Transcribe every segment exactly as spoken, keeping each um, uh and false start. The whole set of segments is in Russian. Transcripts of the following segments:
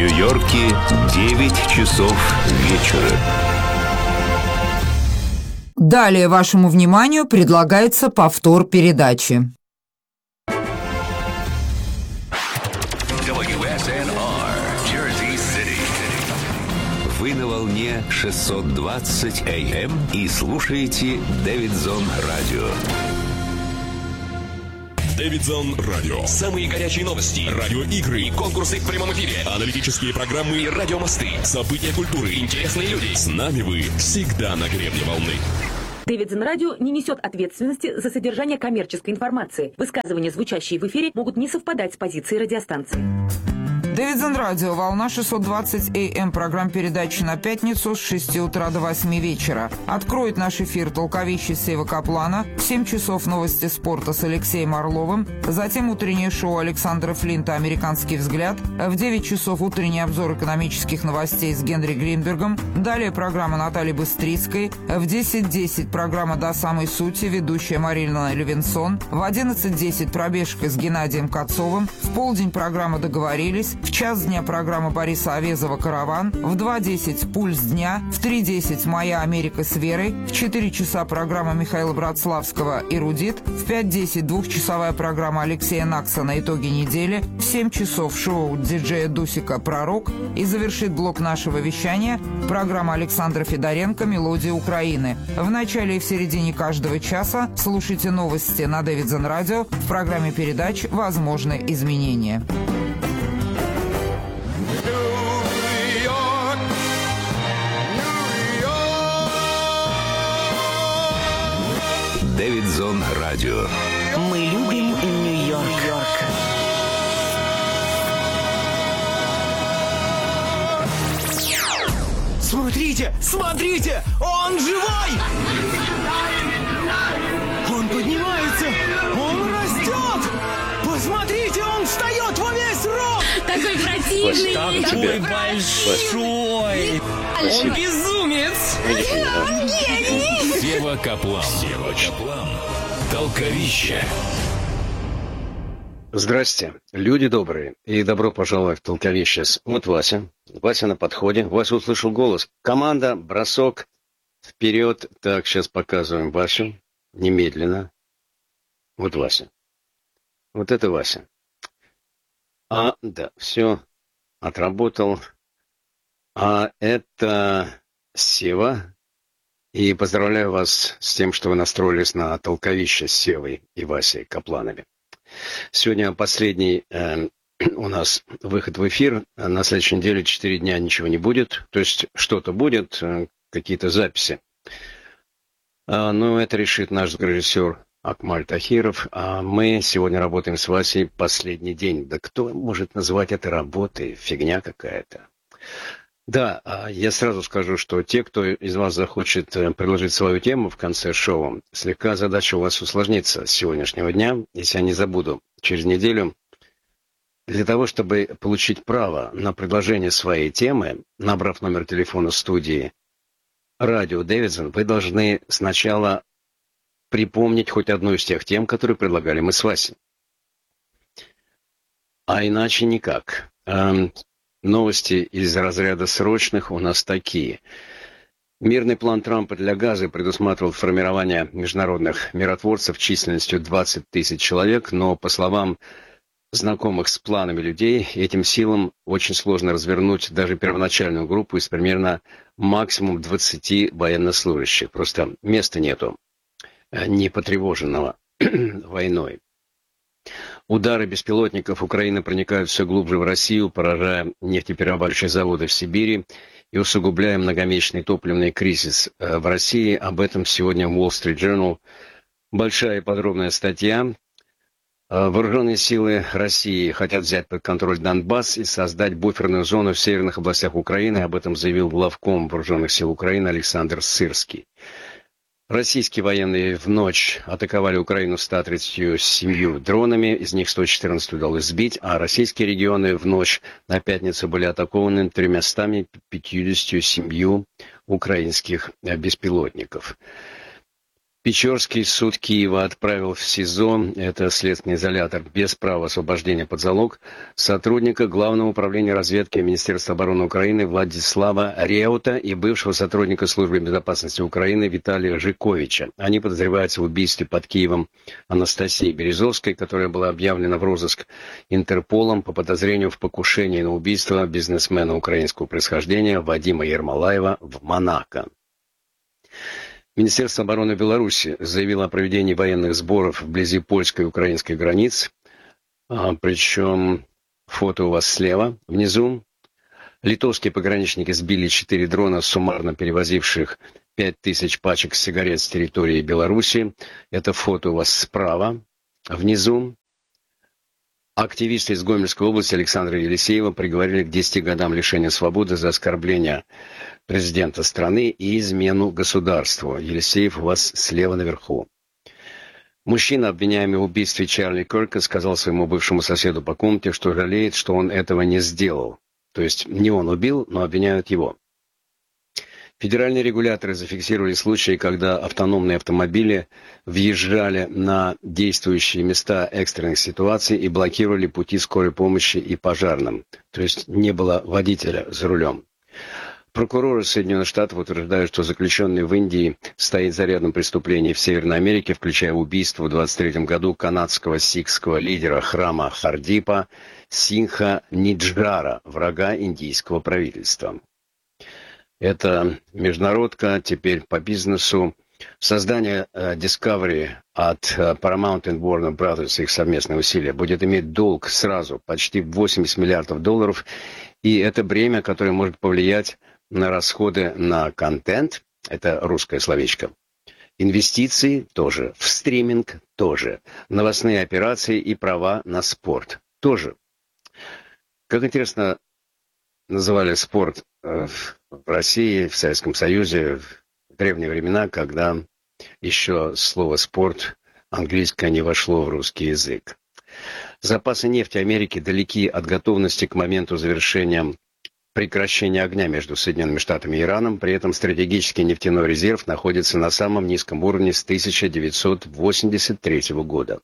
Нью-Йорке девять часов вечера. Далее вашему вниманию предлагается повтор передачи. дабл ю эс эн ар, Jersey City. Вы на волне шестьсот двадцать эй эм и слушаете Дэвидсон Радио. Дэвидсон Радио. Самые горячие новости, радиоигры, конкурсы в прямом эфире, аналитические программы и радиомосты, события культуры, интересные люди. С нами вы всегда на гребне волны. Дэвидсон Радио не несет ответственности за содержание коммерческой информации. Высказывания, звучащие в эфире, могут не совпадать с позицией радиостанции. Дэвидсон Радио, волна шестьсот двадцать эй эм, программ передачи на пятницу с шести утра до восьми вечера. Откроет наш эфир толковище Сева Каплана, в семь часов новости спорта с Алексеем Орловым, затем утреннее шоу Александра Флинта «Американский взгляд», в девять часов утренний обзор экономических новостей с Генри Гринбергом, далее программа Натальи Быстрицкой, в десять десять программа «До самой сути», ведущая Марина Левинсон, в одиннадцать десять пробежка с Геннадием Кацовым, в полдень программа «Договорились», в час дня программа Бориса Овезова «Караван», в два десять «Пульс дня», в три десять «Моя Америка с Верой», в четыре часа программа Михаила Братславского «Эрудит», в пять десять двухчасовая программа Алексея Наксона «Итоги недели», в семь часов шоу диджея Дусика «Пророк» и завершит блок нашего вещания программа Александра Федоренко «Мелодии Украины». В начале и в середине каждого часа слушайте новости на Дэвидсон Радио. В программе передач «Возможны изменения». Дэвидсон Радио. Мы любим Нью-Йорк. Смотрите, смотрите, он живой! Он поднимается, он растет! Посмотрите, он встает во весь рост! Такой противный! Такой большой! Он безумец! Он гений! Сева Каплан. Сева Каплан. Толковище. Здрасте, люди добрые, и добро пожаловать в Толковище. Вот Вася. Вася на подходе. Вася услышал голос. Команда, бросок, вперед. Так, сейчас показываем Васю. Немедленно. Вот Вася. Вот это Вася. А, да, все, отработал. А это Сева. И поздравляю вас с тем, что вы настроились на Толковище с Севой и Васей Капланами. Сегодня последний э, у нас выход в эфир. На следующей неделе четыре дня ничего не будет. То есть что-то будет, э, какие-то записи. А, но это решит наш режиссер Акмаль Тахиров. А мы сегодня работаем с Васей последний день. Да кто может назвать это работой? Фигня какая-то. Да, я сразу скажу, что те, кто из вас захочет предложить свою тему в конце шоу, слегка задача у вас усложнится с сегодняшнего дня, если я не забуду, через неделю. Для того, чтобы получить право на предложение своей темы, набрав номер телефона студии «Радио Дэвидсон», вы должны сначала припомнить хоть одну из тех тем, которые предлагали мы с Васей. А иначе никак. Новости из разряда срочных у нас такие. Мирный план Трампа для Газы предусматривал формирование международных миротворцев численностью двадцать тысяч человек, но, по словам знакомых с планами людей, этим силам очень сложно развернуть даже первоначальную группу из примерно максимум двадцати военнослужащих. Просто места нету, не потревоженного войной. Удары беспилотников Украины проникают все глубже в Россию, поражая нефтеперерабатывающие заводы в Сибири и усугубляя многомесячный топливный кризис в России. Об этом сегодня в Wall Street Journal. Большая и подробная статья. Вооруженные силы России хотят взять под контроль Донбасс и создать буферную зону в северных областях Украины. Об этом заявил главком Вооруженных сил Украины Александр Сырский. Российские военные в ночь атаковали Украину ста тридцатью семью дронами, из них сто четырнадцать удалось сбить, а российские регионы в ночь на пятницу были атакованы тремястами пятьюдесятью семью украинских беспилотников. Печорский суд Киева отправил в СИЗО, это следственный изолятор, без права освобождения под залог, сотрудника Главного управления разведки Министерства обороны Украины Владислава Реута и бывшего сотрудника Службы безопасности Украины Виталия Жиковича. Они подозреваются в убийстве под Киевом Анастасии Березовской, которая была объявлена в розыск Интерполом по подозрению в покушении на убийство бизнесмена украинского происхождения Вадима Ермолаева в Монако. Министерство обороны Беларуси заявило о проведении военных сборов вблизи польской и украинской границ. А, причем фото у вас слева, внизу. Литовские пограничники сбили четыре дрона, суммарно перевозивших пять тысяч пачек сигарет с территории Беларуси. Это фото у вас справа, внизу. Активисты из Гомельской области Александра Елисеева приговорили к десяти годам лишения свободы за оскорбление президента страны и измену государству. Елисеев у вас слева наверху. Мужчина, обвиняемый в убийстве Чарли Кирка, сказал своему бывшему соседу по комнате, что жалеет, что он этого не сделал. То есть не он убил, но обвиняют его. Федеральные регуляторы зафиксировали случаи, когда автономные автомобили въезжали на действующие места экстренных ситуаций и блокировали пути скорой помощи и пожарным. То есть не было водителя за рулем. Прокуроры Соединенных Штатов утверждают, что заключенный в Индии стоит за рядом преступлений в Северной Америке, включая убийство в двадцать третьем году канадского сикхского лидера храма Хардипа Сингха Ниджара, врага индийского правительства. Это международка, теперь по бизнесу. Создание uh, Discovery от uh, Paramount and Warner Brothers, их совместные усилия, будет иметь долг сразу почти восемьдесят миллиардов долларов. И это бремя, которое может повлиять на расходы на контент, это русское словечко. Инвестиции тоже, в стриминг тоже, новостные операции и права на спорт тоже. Как интересно называли спорт в России, в Советском Союзе, в древние времена, когда еще слово «спорт» английское не вошло в русский язык. Запасы нефти Америки далеки от готовности к моменту завершения прекращения огня между Соединенными Штатами и Ираном. При этом стратегический нефтяной резерв находится на самом низком уровне с тысяча девятьсот восемьдесят третьего года.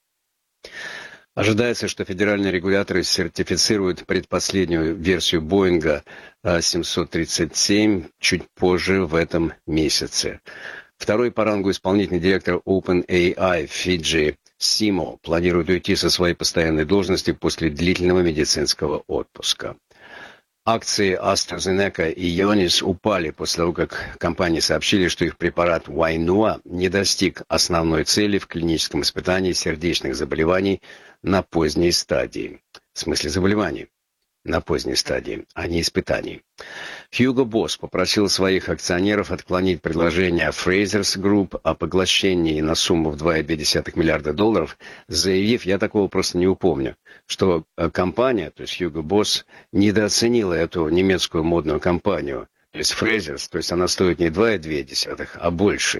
Ожидается, что федеральные регуляторы сертифицируют предпоследнюю версию Боинга семьсот тридцать семь чуть позже в этом месяце. Второй по рангу исполнительный директор OpenAI Фиджи Симо планирует уйти со своей постоянной должности после длительного медицинского отпуска. Акции AstraZeneca и Ionis упали после того, как компании сообщили, что их препарат Wainua не достиг основной цели в клиническом испытании сердечных заболеваний на поздней стадии. В смысле заболеваний? На поздней стадии, а не испытаний. Hugo Boss попросил своих акционеров отклонить предложение Frasers Group о поглощении на сумму в два целых две десятых миллиарда долларов, заявив, я такого просто не упомню, что компания, то есть Hugo Boss, недооценила эту немецкую модную компанию, то есть Frasers, то есть она стоит не два целых две десятых, а больше.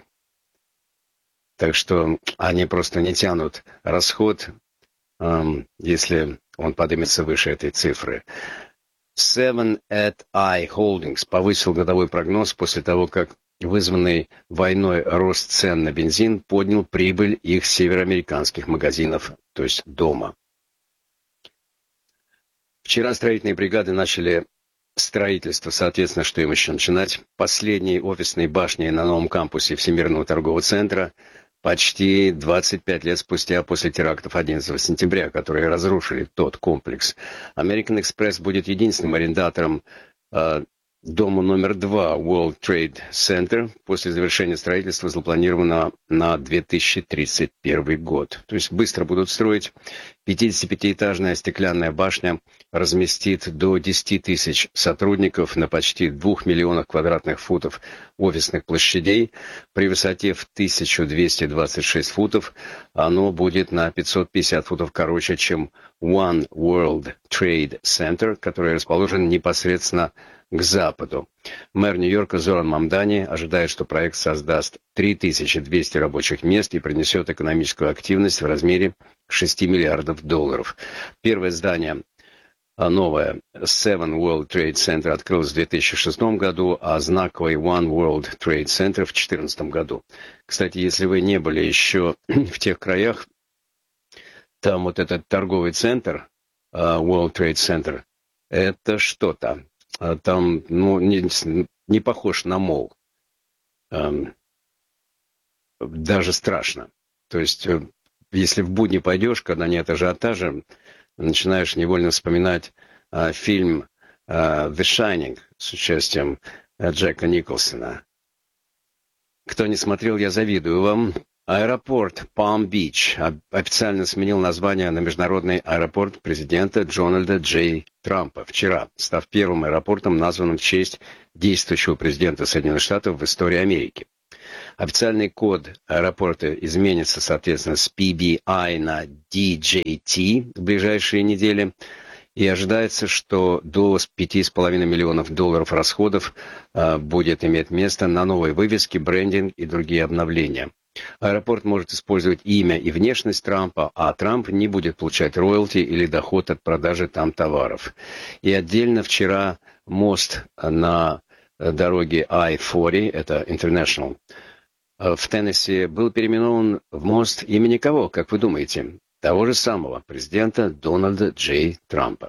Так что они просто не тянут расход, эм, если он поднимется выше этой цифры. Seven at I Holdings повысил годовой прогноз после того, как вызванный войной рост цен на бензин поднял прибыль их североамериканских магазинов, то есть дома. Вчера строительные бригады начали строительство, соответственно, что им еще начинать, последней офисной башни на новом кампусе Всемирного торгового центра, почти двадцать пять лет спустя после терактов одиннадцатого сентября, которые разрушили тот комплекс. American Express будет единственным арендатором э, дома номер два World Trade Center после завершения строительства, запланировано на две тысячи тридцать первый год. То есть быстро будут строить. пятидесятипятиэтажная стеклянная башня разместит до десяти тысяч сотрудников на почти двух миллионах квадратных футов офисных площадей. При высоте в тысячу двести двадцать шесть футов оно будет на пятьсот пятьдесят футов короче, чем One World Trade Center, который расположен непосредственно к западу. Мэр Нью-Йорка Зоран Мамдани ожидает, что проект создаст три тысячи двести рабочих мест и принесет экономическую активность в размере шести миллиардов долларов. Первое здание новая Seven World Trade Center открылась в две тысячи шестом году, а знаковый One World Trade Center в две тысячи четырнадцатом году. Кстати, если вы не были еще в тех краях, там вот этот торговый центр, World Trade Center, это что-то. Там, ну, не, не похож на мол. Даже страшно. То есть, если в будни пойдешь, когда нет ажиотажа, начинаешь невольно вспоминать а, фильм а, «The Shining» с участием а, Джека Николсона. Кто не смотрел, я завидую вам. Аэропорт Палм-Бич официально сменил название на международный аэропорт президента Дональда Джей Трампа вчера, став первым аэропортом, названным в честь действующего президента Соединенных Штатов в истории Америки. Официальный код аэропорта изменится, соответственно, с пи би ай на ди джей ти в ближайшие недели. И ожидается, что до пяти с половиной миллионов долларов расходов а, будет иметь место на новой вывеске, брендинг и другие обновления. Аэропорт может использовать имя и внешность Трампа, а Трамп не будет получать роялти или доход от продажи там товаров. И отдельно вчера мост на дороге ай сорок, это International, в Теннесси был переименован в мост имени кого, как вы думаете? Того же самого президента Дональда Джей Трампа.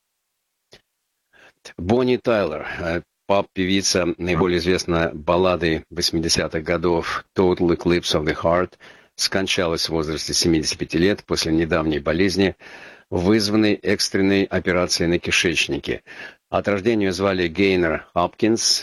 Бонни Тайлер, поп-певица, наиболее известна балладой восьмидесятых годов «Total Eclipse of the Heart», скончалась в возрасте семидесяти пяти лет после недавней болезни, вызванной экстренной операцией на кишечнике. От рождения ее звали Гейнер Хопкинс.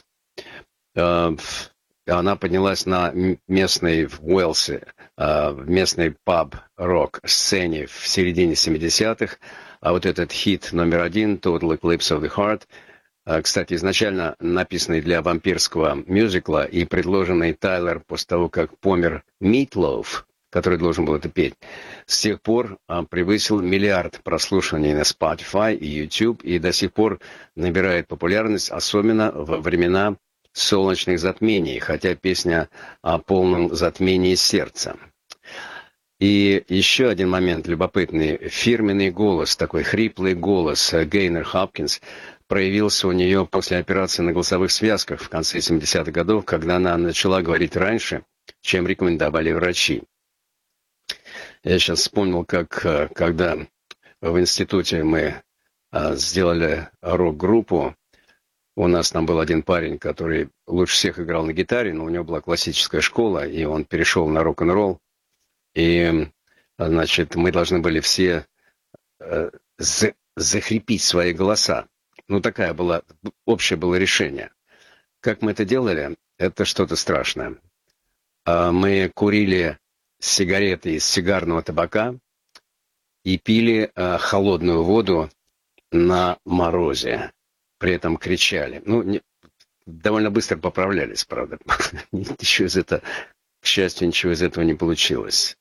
Она поднялась на местной в Уэлсе, в местной паб-рок-сцене в середине семидесятых. А вот этот хит номер один, «Total Eclipse of the Heart», кстати, изначально написанный для вампирского мюзикла и предложенный Тайлер после того, как помер Meat Loaf, который должен был это петь, с тех пор превысил миллиард прослушиваний на Spotify и YouTube и до сих пор набирает популярность, особенно во времена солнечных затмений, хотя песня о полном затмении сердца. И еще один момент любопытный. Фирменный голос, такой хриплый голос Гейнер Хопкинс проявился у нее после операции на голосовых связках в конце семидесятых годов, когда она начала говорить раньше, чем рекомендовали врачи. Я сейчас вспомнил, как когда в институте мы сделали рок-группу, у нас там был один парень, который лучше всех играл на гитаре, но у него была классическая школа, и он перешел на рок-н-ролл. И, значит, мы должны были все э, за, захрипеть свои голоса. Ну, такая была, общее было решение. Как мы это делали, это что-то страшное. Мы курили сигареты из сигарного табака и пили э, холодную воду на морозе. При этом кричали. Ну, не, довольно быстро поправлялись, правда. Ничего из этого, к счастью, ничего из этого не получилось.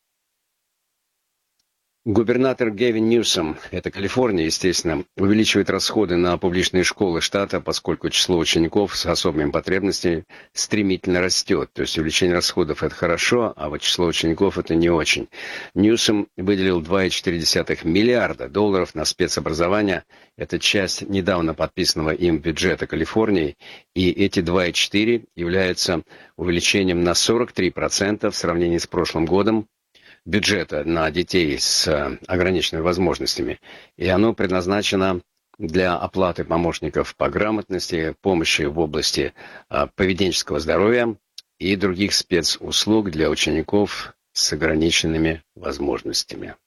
Губернатор Гэвин Ньюсом, это Калифорния, естественно, увеличивает расходы на публичные школы штата, поскольку число учеников с особыми потребностями стремительно растет. То есть увеличение расходов – это хорошо, а вот число учеников – это не очень. Ньюсом выделил два целых четыре десятых миллиарда долларов на спецобразование. Это часть недавно подписанного им бюджета Калифорнии. И эти два целых четыре являются увеличением на сорок три процента в сравнении с прошлым годом бюджета на детей с ограниченными возможностями. И оно предназначено для оплаты помощников по грамотности, помощи в области поведенческого здоровья и других спецуслуг для учеников с ограниченными возможностями.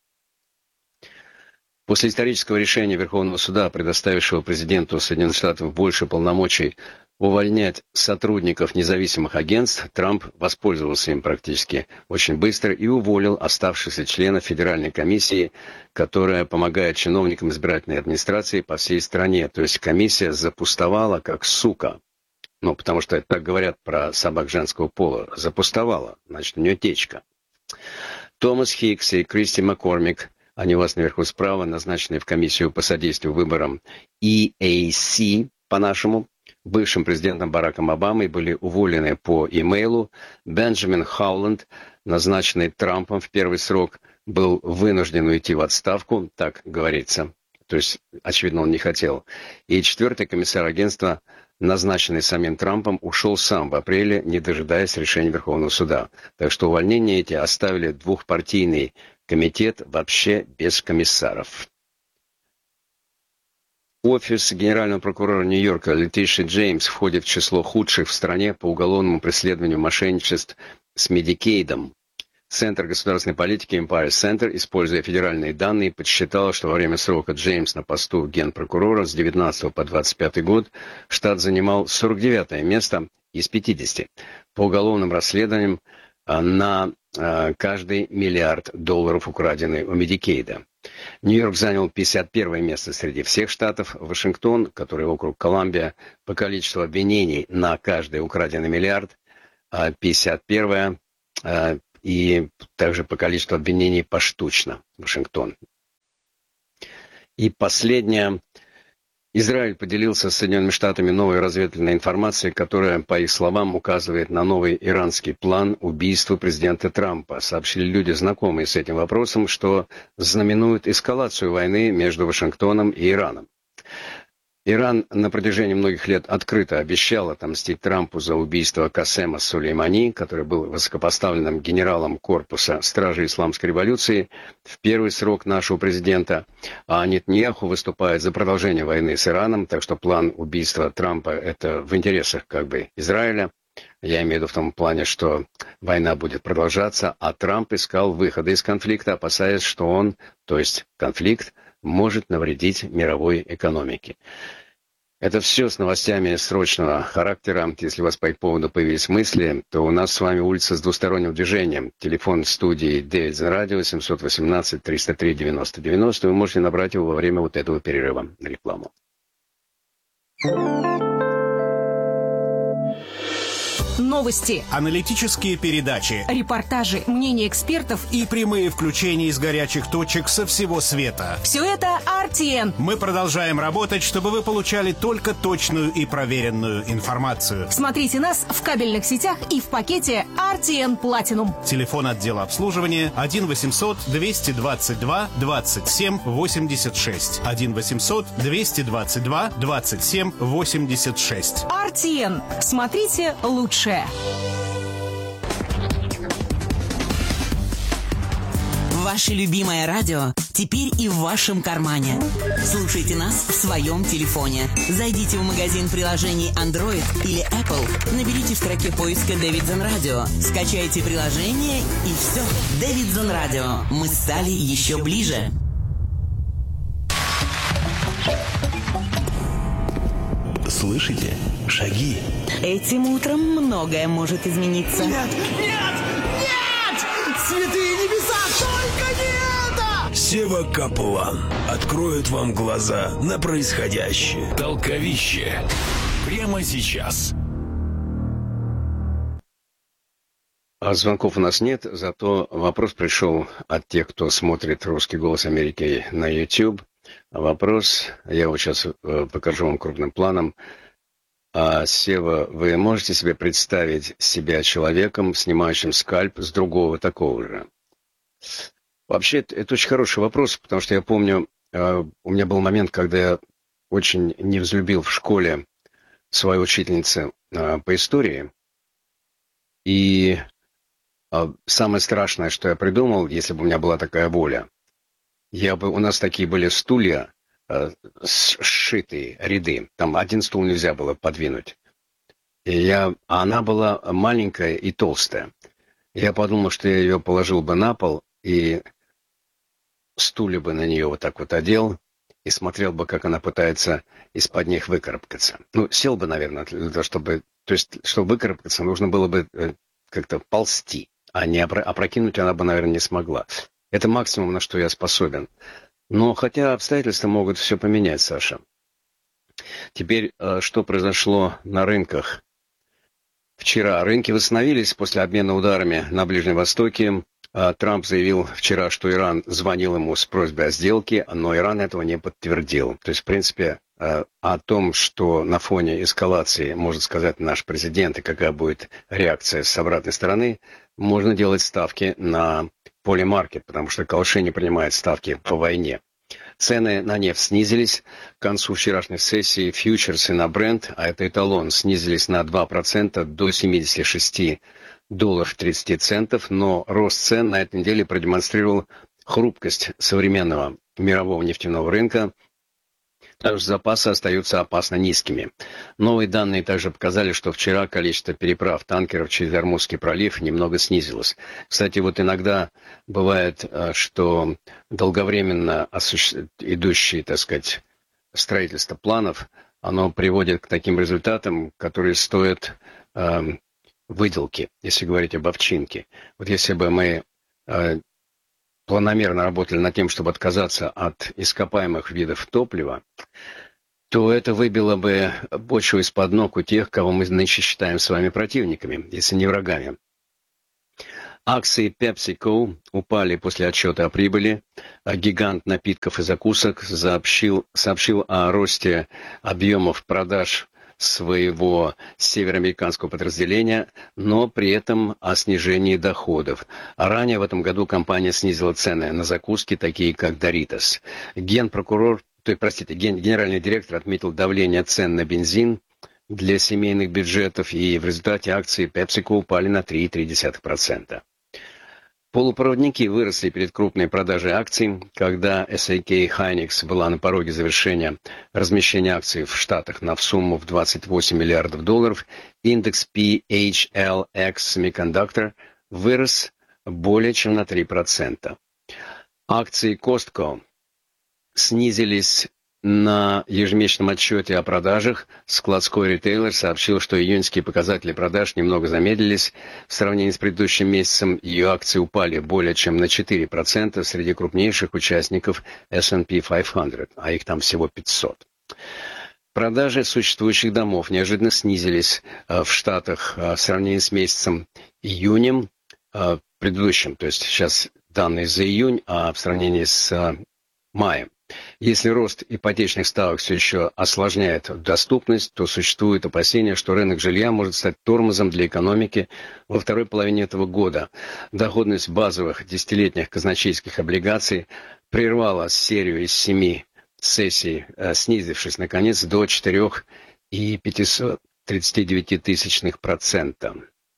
После исторического решения Верховного суда, предоставившего президенту Соединенных Штатов больше полномочий увольнять сотрудников независимых агентств, Трамп воспользовался им практически очень быстро и уволил оставшихся членов Федеральной комиссии, которая помогает чиновникам избирательной администрации по всей стране. То есть комиссия запустовала как сука. Ну, потому что так говорят про собак женского пола. Запустовала. Значит, у нее течка. Томас Хикс и Кристи Маккормик, они у вас наверху справа, назначенные в комиссию по содействию выборам и эй си, по-нашему, бывшим президентом Бараком Обамой, были уволены по имейлу. Бенджамин Хауленд, назначенный Трампом в первый срок, был вынужден уйти в отставку, так говорится. то есть, очевидно, он не хотел. И четвертый комиссар агентства, назначенный самим Трампом, ушел сам в апреле, не дожидаясь решения Верховного суда. Так что увольнения эти оставили двухпартийный комитет вообще без комиссаров. Офис генерального прокурора Нью-Йорка Летиши Джеймс входит в число худших в стране по уголовному преследованию мошенничеств с Медикейдом. Центр государственной политики Empire Center, используя федеральные данные, подсчитал, что во время срока Джеймс на посту генпрокурора с девятнадцатого по двадцать пятый год штат занимал сорок девятое место из пятидесяти по уголовным расследованиям на каждый миллиард долларов, украденный у Медикейда. Нью-Йорк занял пятьдесят первое место среди всех штатов. Вашингтон, который округ Колумбия, по количеству обвинений на каждый украденный миллиард, пятьдесят первое, и также по количеству обвинений поштучно Вашингтон. И последнее. Израиль поделился с Соединенными Штатами новой разведывательной информацией, которая, по их словам, указывает на новый иранский план убийства президента Трампа. Сообщили люди, знакомые с этим вопросом, что знаменует эскалацию войны между Вашингтоном и Ираном. Иран на протяжении многих лет открыто обещал отомстить Трампу за убийство Касема Сулеймани, который был высокопоставленным генералом корпуса Стражи Исламской революции в первый срок нашего президента, а Нетаньяху выступает за продолжение войны с Ираном, так что план убийства Трампа — это в интересах как бы Израиля. Я имею в виду в том плане, что война будет продолжаться, а Трамп искал выхода из конфликта, опасаясь, что он, то есть конфликт, может навредить мировой экономике. Это все с новостями срочного характера. Если у вас по этому поводу появились мысли, то у нас с вами улица с двусторонним движением. Телефон студии Davidson Radio семьсот восемнадцать триста три девяносто девяносто. Вы можете набрать его во время вот этого перерыва на рекламу. Новости, аналитические передачи, репортажи, мнения экспертов и прямые включения из горячих точек со всего света. Все это ар ти эн. Мы продолжаем работать, чтобы вы получали только точную и проверенную информацию. Смотрите нас в кабельных сетях и в пакете ар ти эн Platinum. Телефон отдела обслуживания один восемьсот двести двадцать два двадцать семь восемьдесят шесть. один восемьсот двести двадцать два двадцать семь восемьдесят шесть. ар ти эн. Смотрите лучше. Ваше любимое радио теперь и в вашем кармане. Слушайте нас в своем телефоне. Зайдите в магазин приложений Android или Apple, наберите в строке поиска Davidson Radio, скачайте приложение и все. Davidson Radio. Мы стали еще ближе. Слышите? Шаги. Этим утром многое может измениться. Нет! Нет! Нет! Святые небеса, только не это! Сева Каплан откроет вам глаза на происходящее. Толковище. Прямо сейчас. А звонков у нас нет, зато вопрос пришел от тех, кто смотрит «Русский голос Америки» на YouTube. Вопрос, я его сейчас покажу вам крупным планом. А, Сева, вы можете себе представить себя человеком, снимающим скальп с другого такого же? Вообще, это, это очень хороший вопрос, потому что я помню, э, у меня был момент, когда я очень не взлюбил в школе свою учительницу э, по истории. И э, самое страшное, что я придумал, если бы у меня была такая воля, я бы, у нас такие были стулья, сшитые ряды. Там один стул нельзя было подвинуть. И я, а она была маленькая и толстая. Я подумал, что я ее положил бы на пол и стулья бы на нее вот так вот одел и смотрел бы, как она пытается из-под них выкарабкаться. Ну, сел бы, наверное, для того, чтобы... То есть, чтобы выкарабкаться, нужно было бы как-то ползти, а не опрокинуть, опрокинуть она бы, наверное, не смогла. Это максимум, на что я способен. Но хотя обстоятельства могут все поменять, Саша. Теперь, что произошло на рынках? Вчера рынки восстановились после обмена ударами на Ближнем Востоке. Трамп заявил вчера, что Иран звонил ему с просьбой о сделке, но Иран этого не подтвердил. То есть, в принципе, о том, что на фоне эскалации может сказать наш президент и какая будет реакция с обратной стороны, можно делать ставки на поле маркет, потому что Калши не принимает ставки по войне. Цены на нефть снизились. К концу вчерашней сессии фьючерсы на Brent, а это эталон, снизились на два процента до семьдесят шесть долларов тридцать центов, но рост цен на этой неделе продемонстрировал хрупкость современного мирового нефтяного рынка. Также запасы остаются опасно низкими. Новые данные также показали, что вчера количество переправ танкеров через Ормузский пролив немного снизилось. Кстати, вот иногда бывает, что долговременно осуществ... идущие, так сказать, строительство планов, оно приводит к таким результатам, которые стоят э, выделки, если говорить об овчинке. Вот если бы мы э, планомерно работали над тем, чтобы отказаться от ископаемых видов топлива, то это выбило бы почву из-под ног у тех, кого мы нынче считаем с вами противниками, если не врагами. Акции PepsiCo упали после отчета о прибыли. Гигант напитков и закусок сообщил, сообщил о росте объемов продаж своего североамериканского подразделения, но при этом о снижении доходов. А ранее в этом году компания снизила цены на закуски, такие как Doritos. Генпрокурор, то есть, простите, ген, генеральный директор отметил давление цен на бензин для семейных бюджетов, и в результате акции PepsiCo упали на три целых три десятых процента. Полупроводники выросли перед крупной продажей акций, когда эс эй кей Hynix была на пороге завершения размещения акций в Штатах на сумму в двадцать восемь миллиардов долларов. Индекс пи эйч эл экс Semiconductor вырос более чем на три процента. Акции Costco снизились на ежемесячном отчете о продажах. Складской ритейлер сообщил, что июньские показатели продаж немного замедлились. В сравнении с предыдущим месяцем ее акции упали более чем на четыре процента среди крупнейших участников эс энд пи пятьсот, а их там всего пятьсот. Продажи существующих домов неожиданно снизились в Штатах в сравнении с месяцем июнем предыдущим, то есть сейчас данные за июнь, а в сравнении с маем. Если рост ипотечных ставок все еще осложняет доступность, то существует опасение, что рынок жилья может стать тормозом для экономики во второй половине этого года. Доходность базовых десятилетних казначейских облигаций прервала серию из семи сессий, снизившись, наконец, до четыре целых пятьсот тридцать девять тысячных процента.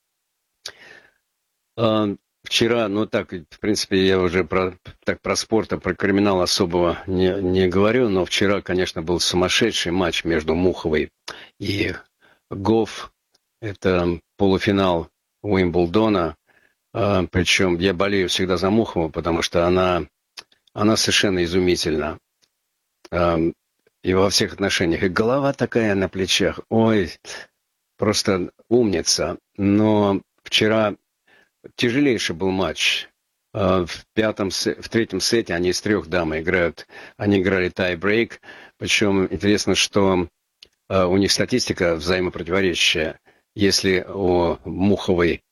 Вчера, ну так, в принципе, я уже про, так про спорт, а про криминал особого не, не говорю, но вчера, конечно, был сумасшедший матч между Муховой и Гофф. Это полуфинал Уимблдона. А, причем я болею всегда за Мухову, потому что она, она совершенно изумительна. А, и во всех отношениях. И голова такая на плечах. Ой, просто умница. Но вчера... Тяжелейший был матч. В пятом, в третьем сете они из трех дам играют. Они играли тай-брейк. Причем интересно, что у них статистика взаимопротиворечащая. Если у Муховой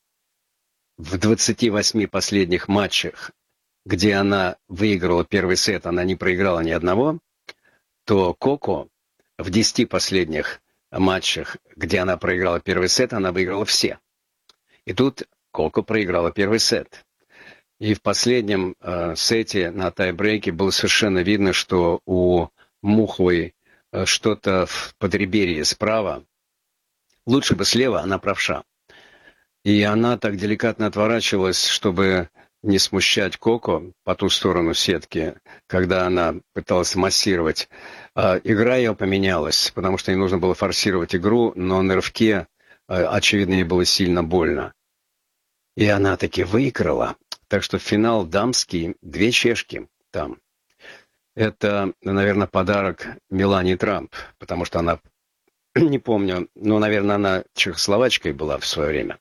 в двадцати восьми последних матчах, где она выиграла первый сет, она не проиграла ни одного, то Коко в десяти последних матчах, где она проиграла первый сет, она выиграла все. И тут Коко проиграла первый сет. И в последнем э, сете на тайбрейке было совершенно видно, что у Муховой э, что-то в подреберье справа. Лучше бы слева, она правша. И она так деликатно отворачивалась, чтобы не смущать Коко по ту сторону сетки, когда она пыталась массировать. Э, игра ее поменялась, потому что ей нужно было форсировать игру, но на рывке, э, очевидно, ей было сильно больно. И она таки выиграла. Так что финал дамский, две чешки там. Это, наверное, подарок Мелании Трамп, потому что она, не помню, но, наверное, она чехословачкой была в свое время.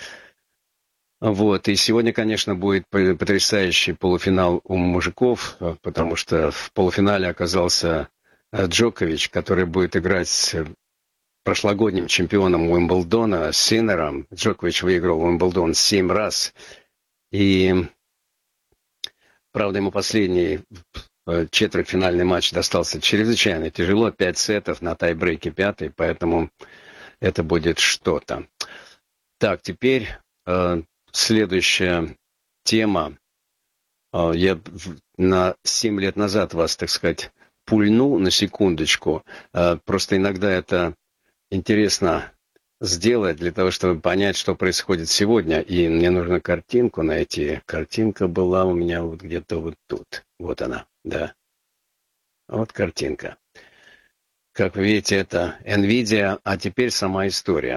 Вот. И сегодня, конечно, будет потрясающий полуфинал у мужиков, потому что в полуфинале оказался Джокович, который будет играть с прошлогодним чемпионом Уимблдона, Синнером. Джокович выиграл Уимблдон семь раз. И, правда, ему последний четвертьфинальный матч достался чрезвычайно тяжело. Пять сетов на тайбрейке пятый, поэтому это будет что-то. Так, теперь э, следующая тема. Я на семь лет назад вас, так сказать, пульнул на секундочку. Просто иногда это интересно сделать для того, чтобы понять, что происходит сегодня. И мне нужно картинку найти. Картинка была у меня вот где-то вот тут. Вот она, да. Вот картинка. Как вы видите, это NVIDIA, а теперь сама история.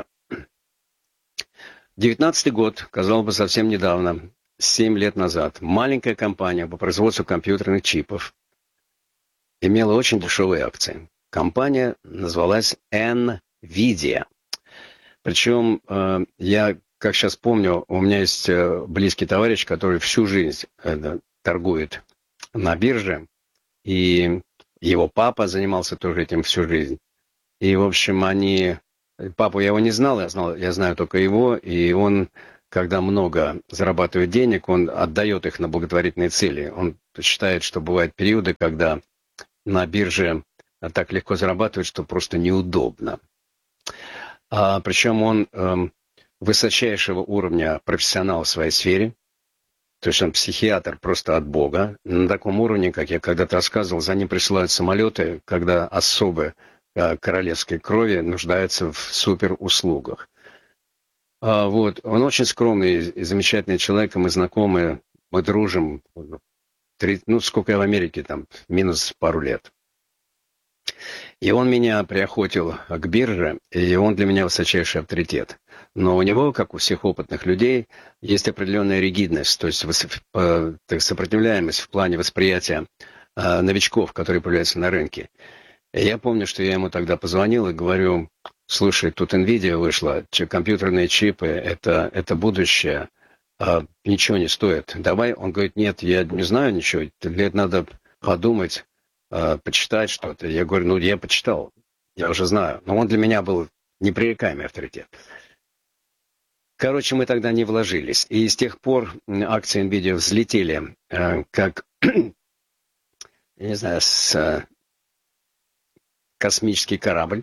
девятнадцатый год, казалось бы, совсем недавно, семь лет назад, маленькая компания по производству компьютерных чипов имела очень дешевые акции. Компания называлась NVIDIA. Причем э, я, как сейчас помню, у меня есть э, близкий товарищ, который всю жизнь э, торгует на бирже, и его папа занимался тоже этим всю жизнь. И, в общем, они... Папу я его не знал, я знал, я знаю только его, и он, когда много зарабатывает денег, он отдает их на благотворительные цели. Он считает, что бывают периоды, когда на бирже так легко зарабатывать, что просто неудобно. А, причем он э, высочайшего уровня профессионал в своей сфере. То есть он психиатр просто от Бога. На таком уровне, как я когда-то рассказывал, за ним присылают самолеты, когда особы э, королевской крови нуждаются в суперуслугах. А, вот. Он очень скромный и замечательный человек, и мы знакомы, мы дружим. Три, ну, сколько я в Америке, там, минус пару лет. И он меня приохотил к бирже, и он для меня высочайший авторитет. Но у него, как у всех опытных людей, есть определенная ригидность, то есть сопротивляемость в плане восприятия новичков, которые появляются на рынке. И я помню, что я ему тогда позвонил и говорю: слушай, тут NVIDIA вышла, компьютерные чипы, это, это будущее, ничего не стоит. Давай, он говорит: нет, я не знаю ничего, для этого надо подумать, почитать что-то. Я говорю: ну, я почитал, я уже знаю. Но он для меня был непререкаемый авторитет. Короче, мы тогда не вложились. И с тех пор акции NVIDIA взлетели, как, я не знаю, с космический корабль.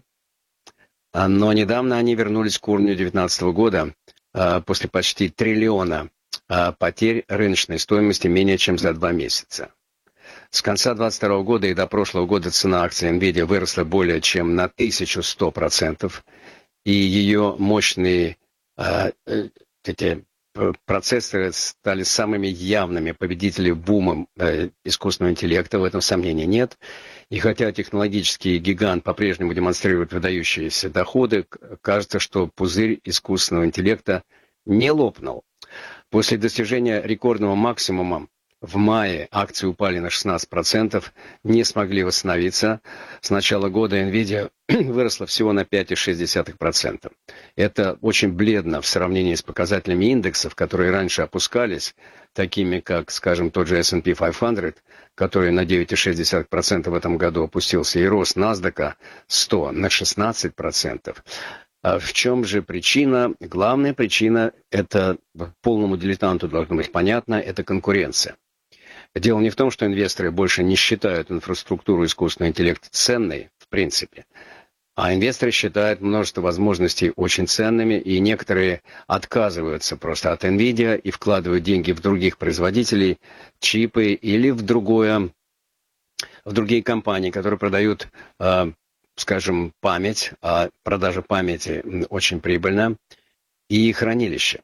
Но недавно они вернулись к уровню две тысячи девятнадцатого года после почти триллиона потерь рыночной стоимости менее чем за два месяца. С конца две тысячи двадцать второго года и до прошлого года цена акций NVIDIA выросла более чем на тысячу сто процентов, и ее мощные э, эти процессоры стали самыми явными победителями бума э, искусственного интеллекта, в этом сомнений нет. И хотя технологический гигант по-прежнему демонстрирует выдающиеся доходы, кажется, что пузырь искусственного интеллекта не лопнул. После достижения рекордного максимума в мае акции упали на шестнадцать процентов, не смогли восстановиться. С начала года NVIDIA выросла всего на пять целых шесть десятых процента. Это очень бледно в сравнении с показателями индексов, которые раньше опускались, такими как, скажем, тот же эс энд пи пятьсот, который на девять целых шесть десятых процента в этом году опустился, и рост NASDAQ сто на шестнадцать процентов. А в чем же причина? Главная причина, это полному дилетанту должно быть понятно, это конкуренция. Дело не в том, что инвесторы больше не считают инфраструктуру искусственного интеллекта ценной, в принципе, а инвесторы считают множество возможностей очень ценными, и некоторые отказываются просто от NVIDIA и вкладывают деньги в других производителей, чипы или в другое, в другие компании, которые продают, э, скажем, память, а продажа памяти очень прибыльна, и хранилище.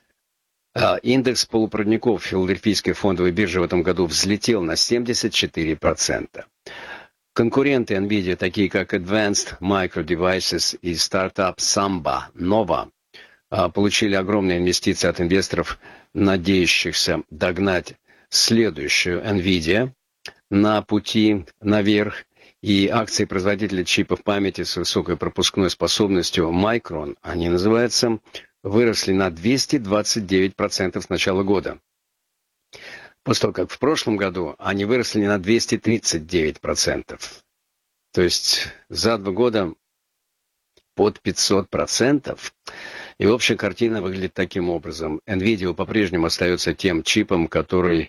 Индекс полупроводников Филадельфийской фондовой биржи в этом году взлетел на семьдесят четыре процента. Конкуренты NVIDIA, такие как Advanced Micro Devices и стартап Samba Nova, получили огромные инвестиции от инвесторов, надеющихся догнать следующую NVIDIA на пути наверх. И акции производителя чипов памяти с высокой пропускной способностью Micron, они называются, выросли на двести двадцать девять процентов с начала года. После того, как в прошлом году они выросли на двести тридцать девять процентов. То есть за два года под пятьсот процентов. И общая картина выглядит таким образом. NVIDIA по-прежнему остается тем чипом, который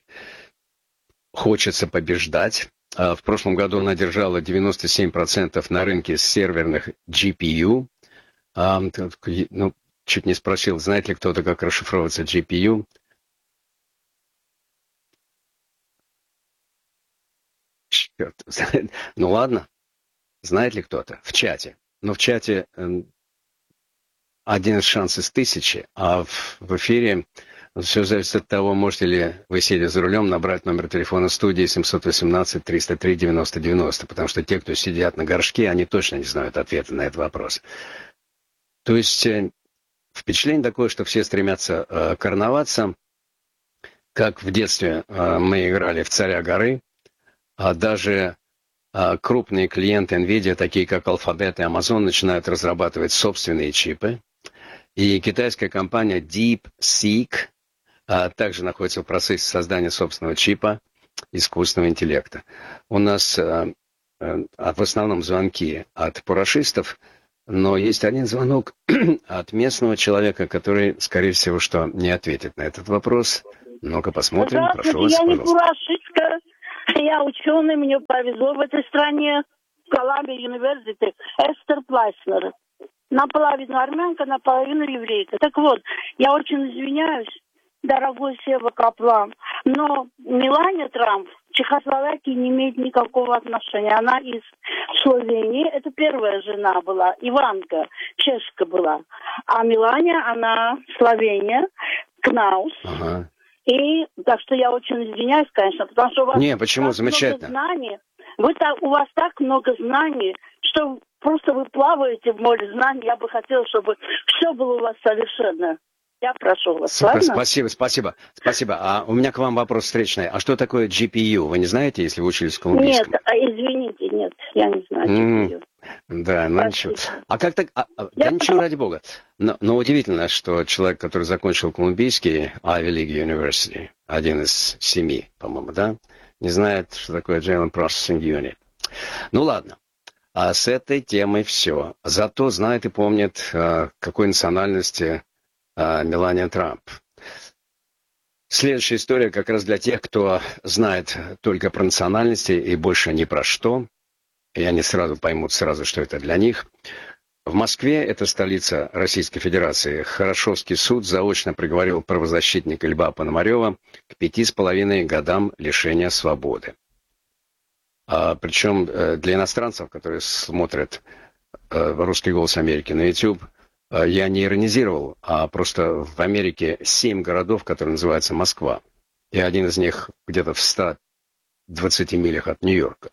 хочется побеждать. В прошлом году она держала девяносто семь процентов на рынке серверных джи пи ю. Ну, чуть не спросил, знает ли кто-то, как расшифровывается джи пи ю. Ну ладно, знает ли кто-то в чате? Но в чате один шанс из тысячи, а в, в эфире все зависит от того, можете ли вы, сидя за рулем, набрать номер телефона студии семь один восемь триста три девяносто девяносто, потому что те, кто сидят на горшке, они точно не знают ответа на этот вопрос. То есть впечатление такое, что все стремятся э, короноваться, как в детстве э, мы играли в «Царя горы», а даже э, крупные клиенты NVIDIA, такие как Alphabet и Amazon, начинают разрабатывать собственные чипы. И китайская компания DeepSeek а, также находится в процессе создания собственного чипа искусственного интеллекта. У нас а, а, в основном звонки от парашистов, но есть один звонок от местного человека, который, скорее всего, что не ответит на этот вопрос. Ну-ка посмотрим. Прошу вас, я не пожалуйста. парашистка, я ученый, мне повезло в этой стране, в Колумбия университет, Эстер Плайснер. Наполовину армянка, наполовину еврейка. Так вот, я очень извиняюсь, дорогой Сева Каплан, но Мелания Трамп к Чехословакии не имеет никакого отношения. Она из Словении, это первая жена была, Иванка, чешка была. А Мелания, она Словения, Кнаус. Ага. И так что я очень извиняюсь, конечно, потому что у вас Не, почему? так Замечательно. много знаний. Вы так, у вас так много знаний, что просто вы плаваете в море знаний. Я бы хотела, чтобы все было у вас совершенно. Я прошу вас, Супер, ладно? спасибо, спасибо, спасибо. А у меня к вам вопрос встречный. А что такое джи пи ю? Вы не знаете, если вы учились в колумбийском? Нет, а, извините, нет, я не знаю. Mm, джи пи ю. да, ну ничего. А как так? А, а, да ничего, ради бога. Но, но удивительно, что человек, который закончил колумбийский Ivy League University, один из семи, по-моему, да, не знает, что такое General Processing Unit. Ну ладно. А с этой темой все. Зато знает и помнит, какой национальности Мелания Трамп. Следующая история как раз для тех, кто знает только про национальности и больше ни про что. И они сразу поймут, сразу, что это для них. В Москве, это столица Российской Федерации, Хорошевский суд заочно приговорил правозащитника Льва Пономарева к пяти с половиной годам лишения свободы. А, причем для иностранцев, которые смотрят «Русский голос Америки» на YouTube, я не иронизировал, а просто в Америке семь городов, которые называются Москва. И один из них где-то в ста двадцати милях от Нью-Йорка.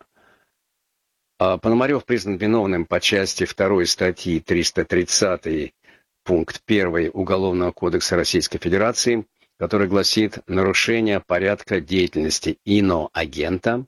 А Пономарев признан виновным по части второй статьи триста тридцать пункт один Уголовного кодекса Российской Федерации, который гласит «нарушение порядка деятельности иноагента»,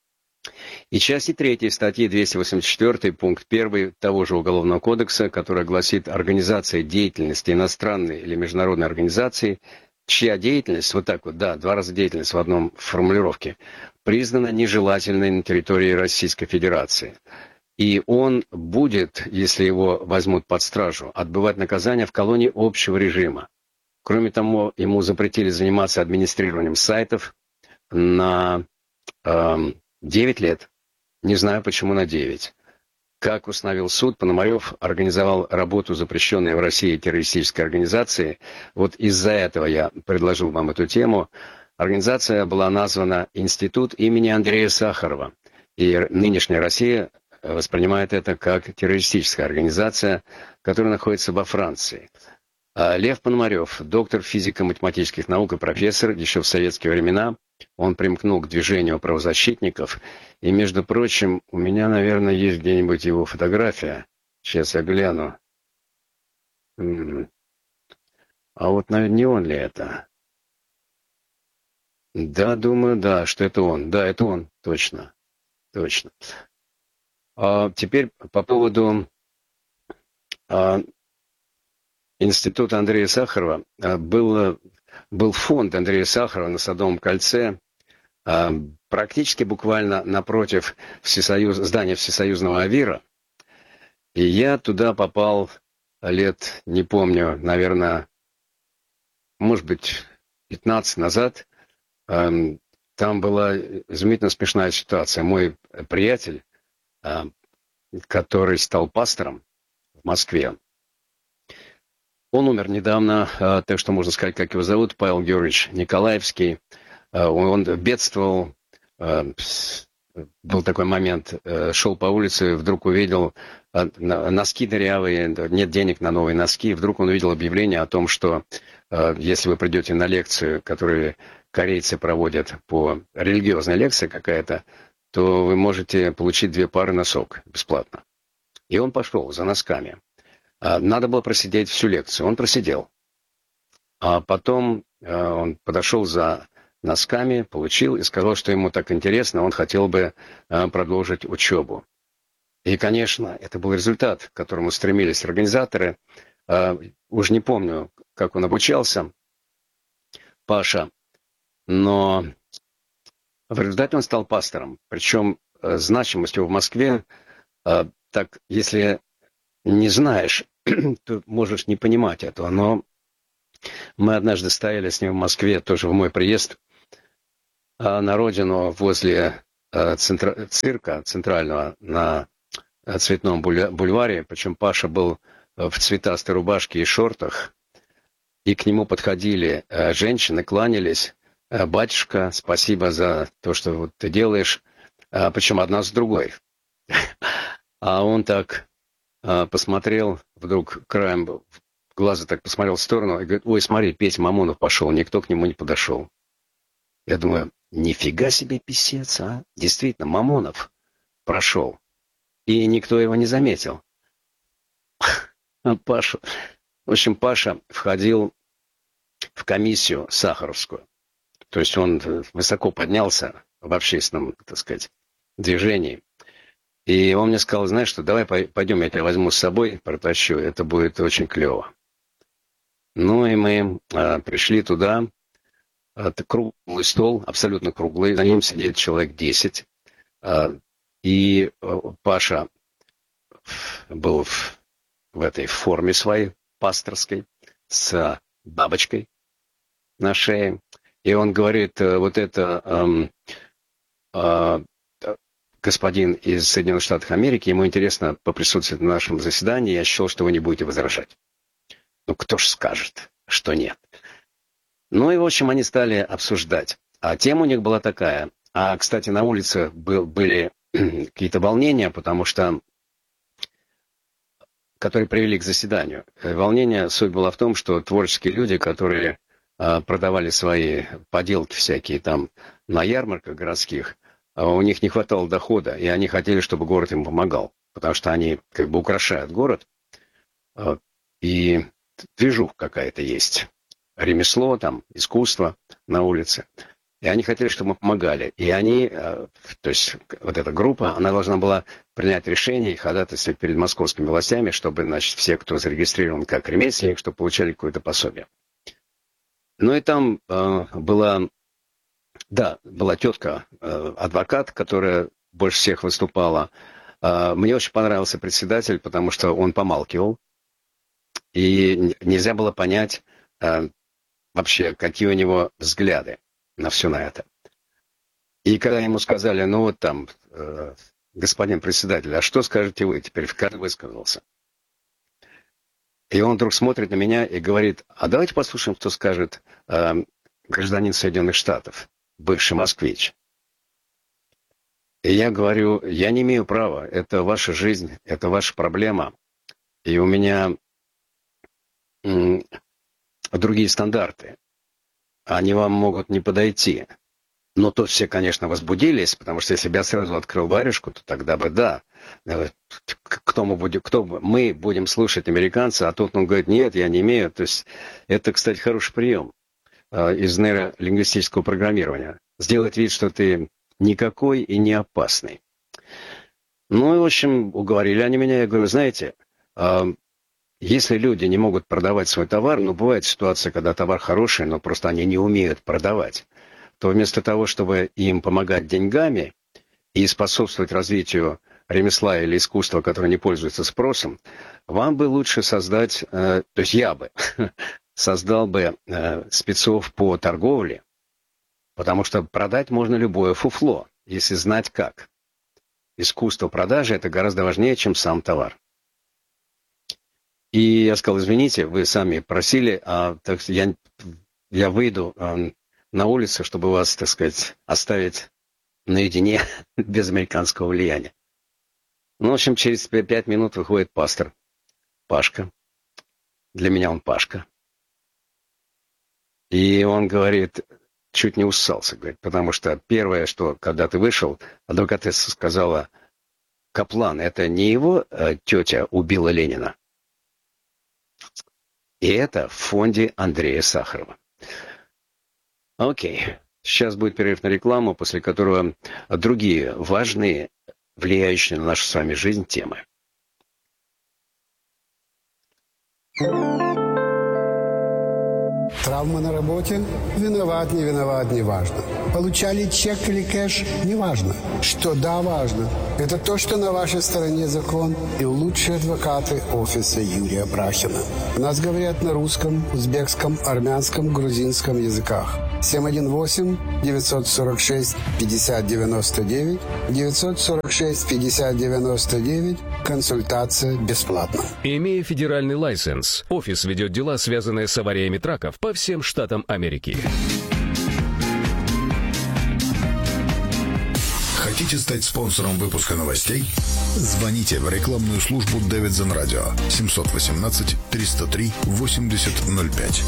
и части третьей статьи двести восемьдесят четыре пункт один того же Уголовного кодекса, которая гласит «организация деятельности иностранной или международной организации, чья деятельность», вот так вот, да, два раза деятельность в одном формулировке, признана нежелательной на территории Российской Федерации. И он будет, если его возьмут под стражу, отбывать наказание в колонии общего режима. Кроме того, ему запретили заниматься администрированием сайтов на э, девять лет. Не знаю, почему на девять. Как установил суд, Пономарев организовал работу запрещенной в России террористической организации. Вот из-за этого я предложил вам эту тему. Организация была названа «Институт имени Андрея Сахарова». И нынешняя Россия воспринимает это как террористическая организация, которая находится во Франции. А Лев Пономарев, доктор физико-математических наук и профессор еще в советские времена. Он примкнул к движению правозащитников. И, между прочим, у меня, наверное, есть где-нибудь его фотография. Сейчас я гляну. А вот, наверное, не он ли это? Да, думаю, да, что это он. Да, это он, точно. Точно. А теперь по поводу а, Института Андрея Сахарова. А, был... Был фонд Андрея Сахарова на Садовом кольце, практически буквально напротив Всесоюз... здания Всесоюзного АВИРа. И я туда попал лет, не помню, наверное, может быть, пятнадцать назад. Там была изумительно смешная ситуация. Мой приятель, который стал пастором в Москве, он умер недавно, так что можно сказать, как его зовут, Павел Георгиевич Николаевский. Он бедствовал был такой момент, шел по улице, вдруг увидел носки дырявые, нет денег на новые носки, вдруг он увидел объявление о том, что если вы придете на лекцию, которую корейцы проводят по религиозной лекции какая-то, то вы можете получить две пары носок бесплатно. И он пошел за носками. Надо было просидеть всю лекцию. Он просидел. А потом он подошел за носками, получил и сказал, что ему так интересно, он хотел бы продолжить учебу. И, конечно, это был результат, к которому стремились организаторы. Уж не помню, как он обучался, Паша, но в результате он стал пастором. Причем значимость его в Москве, так, если не знаешь, то можешь не понимать этого. Но мы однажды стояли с ним в Москве, тоже в мой приезд, на родину возле центра, цирка центрального на Цветном бульваре. Причем Паша был в цветастой рубашке и шортах. И к нему подходили женщины, кланялись. «Батюшка, спасибо за то, что вот ты делаешь». Причем одна с другой. А он так посмотрел, вдруг краем глаза так посмотрел в сторону и говорит: «Ой, смотри, Петя Мамонов пошел». Никто к нему не подошел. Я думаю, нифига себе писец, а? Действительно, Мамонов прошел. И никто его не заметил. Паша. В общем, Паша входил в комиссию Сахаровскую. То есть он высоко поднялся в общественном, так сказать, движении. И он мне сказал: знаешь что, давай пойдем, я тебя возьму с собой, протащу, это будет очень клево. Ну и мы а, пришли туда. Это круглый стол, абсолютно круглый, за ним сидит человек десять. А, и Паша был в, в этой форме своей пасторской, с бабочкой на шее. И он говорит: вот это эм, э, господин из Соединенных Штатов Америки, ему интересно поприсутствовать на нашем заседании, я считал, что вы не будете возражать. Ну, кто ж скажет, что нет. Ну и, в общем, они стали обсуждать. А тема у них была такая. А, кстати, на улице был, были какие-то волнения, потому что которые привели к заседанию. Волнение, суть была в том, что творческие люди, которые продавали свои поделки всякие там на ярмарках городских, у них не хватало дохода, и они хотели, чтобы город им помогал, потому что они как бы украшают город, и движуха какая-то есть, ремесло, там, искусство на улице, и они хотели, чтобы мы помогали, и они, то есть вот эта группа, она должна была принять решение и ходатайствовать перед московскими властями, чтобы, значит, все, кто зарегистрирован как ремесленник, чтобы получали какое-то пособие. Ну и там э, была, да, была тетка, э, адвокат, которая больше всех выступала. Э, мне очень понравился председатель, потому что он помалкивал. И нельзя было понять э, вообще, какие у него взгляды на все на это. И когда ему сказали: ну вот там, э, господин председатель, а что скажете вы? Теперь каждый высказался. И он вдруг смотрит на меня и говорит: а давайте послушаем, что скажет э, гражданин Соединенных Штатов, бывший москвич. И я говорю: я не имею права, это ваша жизнь, это ваша проблема. И у меня м- другие стандарты. Они вам могут не подойти. Но тут все, конечно, возбудились, потому что если бы я сразу открыл варежку, то тогда бы да. Кто мы будем, кто мы будем слушать американца, а тут он говорит: нет, я не имею. То есть это, кстати, хороший прием э, из нейролингвистического программирования. Сделать вид, что ты никакой и не опасный. Ну и, в общем, уговорили они меня. Я говорю: знаете, э, если люди не могут продавать свой товар, ну, бывает ситуация, когда товар хороший, но просто они не умеют продавать, то вместо того, чтобы им помогать деньгами и способствовать развитию ремесла или искусства, которое не пользуется спросом, вам бы лучше создать, э, то есть я бы создал бы э, спецов по торговле, потому что продать можно любое фуфло, если знать как. Искусство продажи – это гораздо важнее, чем сам товар. И я сказал: извините, вы сами просили, а так, я, я выйду э, на улицу, чтобы вас, так сказать, оставить наедине, без американского влияния. Ну, в общем, через пять минут выходит пастор Пашка. Для меня он Пашка. И он говорит, чуть не уссался, говорит, потому что первое, что, когда ты вышел, адвокатесса сказала, Каплан, это не его э, тетя убила Ленина. И это в фонде Андрея Сахарова. Окей. Сейчас будет перерыв на рекламу, после которого другие важные, влияющие на нашу с вами жизнь темы. Травма на работе? Виноват, не виноват, не важно. Получали чек или кэш? Не важно. Что да, важно. Это то, что на вашей стороне закон и лучшие адвокаты офиса Юрия Брахина. У нас говорят на русском, узбекском, армянском, грузинском языках. семь один восемь девятьсот сорок шесть пятьдесят девяносто девять девятьсот сорок шесть пятьдесят девяносто девять. Консультация бесплатна. Имея федеральный лайсенс, офис ведет дела, связанные с авариями траков по всем штатам Америки. Хотите стать спонсором выпуска новостей? Звоните в рекламную службу Davidson Radio семь один восемь триста три восемьдесят ноль пять.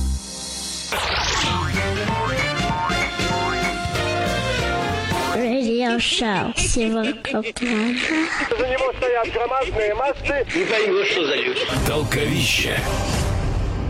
Радиошоу Севака Плана. За него стоят громадные массы. Не поймешь, что за люди. Толковище.